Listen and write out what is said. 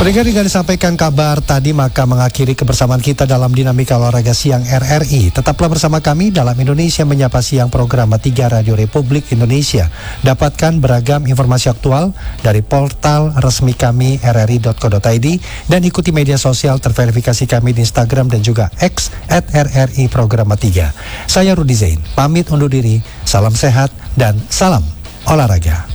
Pendengar, dengan disampaikan kabar tadi maka mengakhiri kebersamaan kita dalam Dinamika Olahraga Siang RRI. Tetaplah bersama kami dalam Indonesia Menyapa Siang, program 3 Radio Republik Indonesia. Dapatkan beragam informasi aktual dari portal resmi kami rri.co.id dan ikuti media sosial terverifikasi kami di Instagram dan juga X @RRI Program 3. Saya Rudi Zain, pamit undur diri, salam sehat dan salam olahraga.